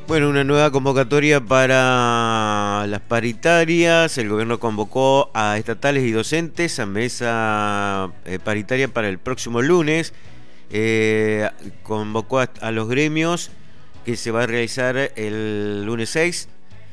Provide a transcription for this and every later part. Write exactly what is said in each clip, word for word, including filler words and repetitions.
Bueno, una nueva convocatoria para las paritarias. El gobierno convocó a estatales y docentes a mesa eh, paritaria para el próximo lunes. Eh, convocó a, a los gremios que se va a realizar el lunes seis.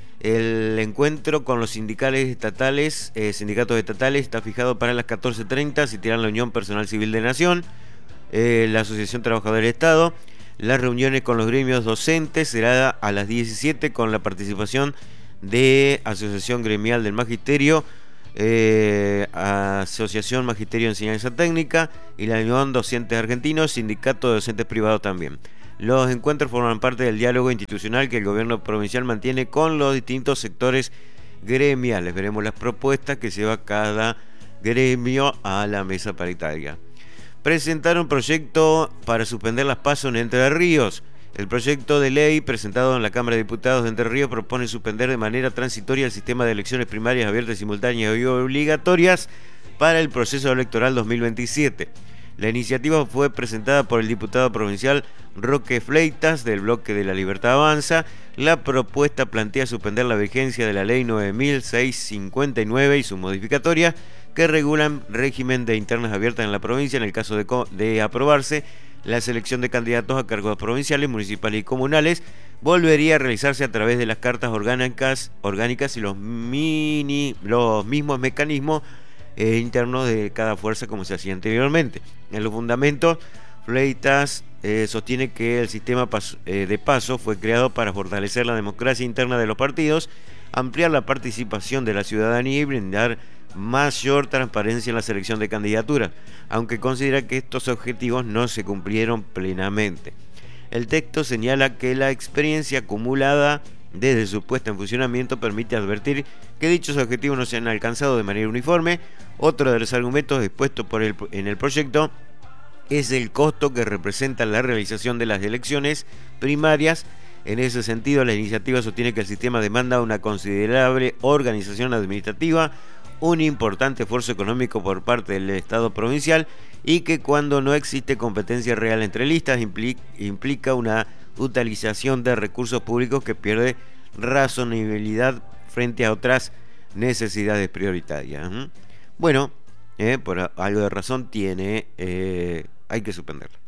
El encuentro con los sindicales estatales, eh, sindicatos estatales está fijado para las catorce treinta. Se tiran la Unión Personal Civil de Nación, eh, la Asociación Trabajadores del Estado. Las reuniones con los gremios docentes será a las diecisiete con la participación de Asociación Gremial del Magisterio, eh, Asociación Magisterio de Enseñanza Técnica y la Unión Docentes Argentinos, Sindicato de Docentes Privados también. Los encuentros forman parte del diálogo institucional que el gobierno provincial mantiene con los distintos sectores gremiales. Veremos las propuestas que lleva cada gremio a la mesa paritaria. Presentaron un proyecto para suspender las PASO en Entre Ríos. El proyecto de ley presentado en la Cámara de Diputados de Entre Ríos propone suspender de manera transitoria el sistema de elecciones primarias abiertas, simultáneas y obligatorias para el proceso electoral dos mil veintisiete. La iniciativa fue presentada por el diputado provincial Roque Fleitas del Bloque de la Libertad Avanza. La propuesta plantea suspender la vigencia de la Ley nueve mil seiscientos cincuenta y nueve y su modificatoria, que regulan régimen de internas abiertas en la provincia. En el caso de, de aprobarse, la selección de candidatos a cargos provinciales, municipales y comunales volvería a realizarse a través de las cartas orgánicas, orgánicas y los, mini, los mismos mecanismos eh, internos de cada fuerza como se hacía anteriormente. En los fundamentos, Fleitas eh, sostiene que el sistema pas, eh, de paso fue creado para fortalecer la democracia interna de los partidos, ampliar la participación de la ciudadanía y brindar mayor transparencia en la selección de candidaturas, aunque considera que estos objetivos no se cumplieron plenamente. El texto señala que la experiencia acumulada desde su puesta en funcionamiento permite advertir que dichos objetivos no se han alcanzado de manera uniforme. Otro de los argumentos expuestos por el, en el proyecto es el costo que representa la realización de las elecciones primarias. En ese sentido, la iniciativa sostiene que el sistema demanda una considerable organización administrativa, un importante esfuerzo económico por parte del Estado provincial y que cuando no existe competencia real entre listas implica una utilización de recursos públicos que pierde razonabilidad frente a otras necesidades prioritarias. Bueno, eh, por algo de razón tiene, eh, hay que suspenderla.